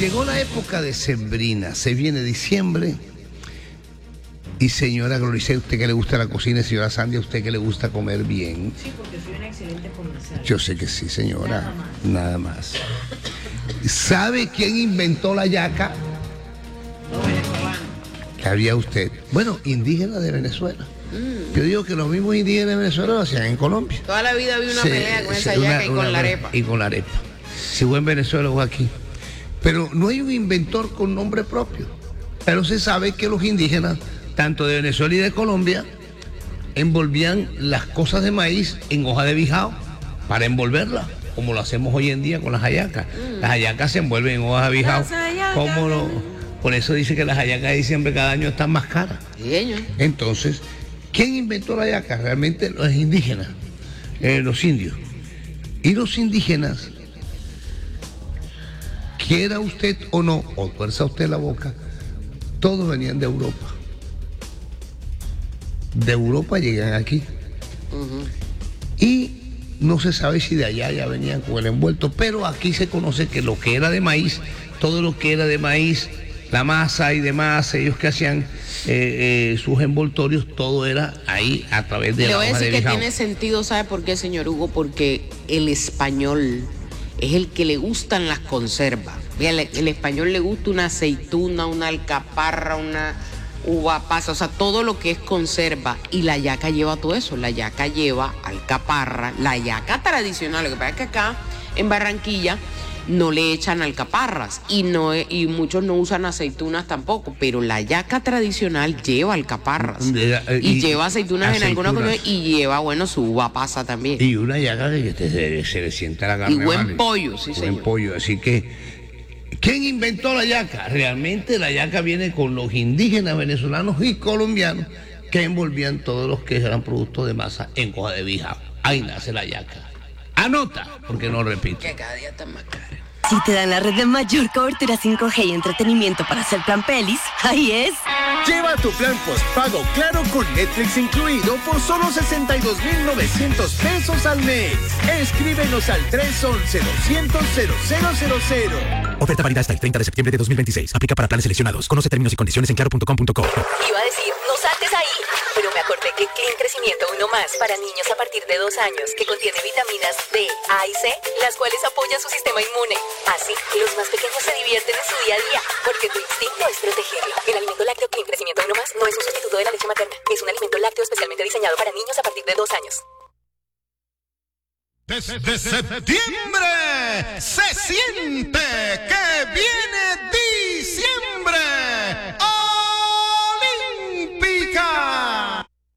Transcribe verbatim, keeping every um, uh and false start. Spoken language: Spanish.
llegó la época decembrina, se viene diciembre. Y señora Glorice, ¿usted que le gusta la cocina? Y señora Sandy, ¿a usted que le gusta comer bien? Sí, porque soy una excelente comercial. Yo sé que sí, señora. Nada más. Nada más. ¿Sabe quién inventó la hallaca? No, venezolano. ¿Qué había usted? Bueno, indígena de Venezuela. Mm. Yo digo que los mismos indígenas de Venezuela lo hacían en Colombia. Toda la vida había una Sí, pelea con sí, esa hallaca una- y con una- la arepa. Y con la arepa. Si fue en Venezuela o aquí. Pero no hay un inventor con nombre propio. Pero se sabe que los indígenas, tanto de Venezuela y de Colombia, envolvían las cosas de maíz en hoja de bijao para envolverlas, como lo hacemos hoy en día con las hallacas. Mm. Las hallacas se envuelven en hojas de bijao. Las hallacas. Como lo- por eso dice que las hallacas de diciembre cada año están más caras. Sí, señor. Entonces, ¿quién inventó la hallaca? Realmente los indígenas, eh, los indios. Y los indígenas, quiera usted o no, o tuerza usted la boca, todos venían de Europa. De Europa llegan aquí. Ujú. Y no se sabe si de allá ya venían con el envuelto, pero aquí se conoce que lo que era de maíz, todo lo que era de maíz, la masa y demás, ellos que hacían eh, eh, sus envoltorios, todo era ahí a través de Le la voy a hoja decir de que bijao. tiene sentido, ¿sabe por qué, señor Hugo? Porque el español es el que le gustan las conservas. Mira, el, el español le gusta una aceituna, una alcaparra, una uva pasa, o sea, todo lo que es conserva. Y la hallaca lleva todo eso. La hallaca lleva alcaparra, la hallaca tradicional. Lo que pasa es que acá en Barranquilla no le echan alcaparras y no y muchos no usan aceitunas tampoco, pero la hallaca tradicional lleva alcaparras De- eh, y, y- lleva aceitunas, en alguna aceitunas. cosa y lleva, bueno, su uva pasa también. Y una hallaca que te- se, se le sienta la carne. Y buen ¿vale? pollo, sí, Buen señor. pollo, así que ¿quién inventó la hallaca? Realmente la hallaca viene con los indígenas venezolanos y colombianos que envolvían todos los que eran productos de masa en hoja de bijao. Ahí nace la hallaca. Anota, porque no repito. Que cada día está más caro. Si te dan la red de mayor cobertura cinco G y entretenimiento para hacer plan pelis, ahí es. Lleva tu plan postpago Claro con Netflix incluido por solo sesenta y dos mil novecientos pesos al mes. Escríbenos al tres once, doscientos, cero cero cero cero. Oferta válida hasta el treinta de septiembre de dos mil veintiséis. Aplica para planes seleccionados. Conoce términos y condiciones en claro punto com punto co. Iba a decir, no saltes ahí, pero me acordé que Clean Crecimiento Uno Más para niños a partir de dos años, que contiene vitaminas D, A y C, las cuales apoyan su sistema inmune. Así, los más pequeños se divierten en su día a día, porque tu instinto es protegerlo. El alimento lácteo Clean Crecimiento Uno Más no es un sustituto de la leche materna. Es un alimento lácteo especialmente diseñado para niños a partir de dos años. Desde septiembre se siente que